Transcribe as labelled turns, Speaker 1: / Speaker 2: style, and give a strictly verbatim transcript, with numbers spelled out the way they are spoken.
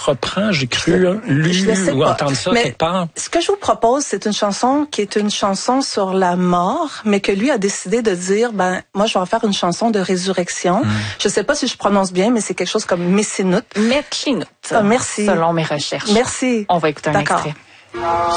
Speaker 1: reprend? J'ai cru, lu ou entendre ça
Speaker 2: mais
Speaker 1: quelque part.
Speaker 2: Ce que je vous propose, c'est une chanson qui est une chanson sur la mort, mais que lui a décidé de dire, ben, moi, je vais en faire une chanson de résurrection. Mm. Je sais pas si je prononce bien, mais c'est quelque chose comme Messinut.
Speaker 3: Metchnut.
Speaker 2: Ah, merci.
Speaker 3: Selon mes recherches.
Speaker 2: Merci.
Speaker 3: On va écouter un
Speaker 2: D'accord.
Speaker 3: extrait.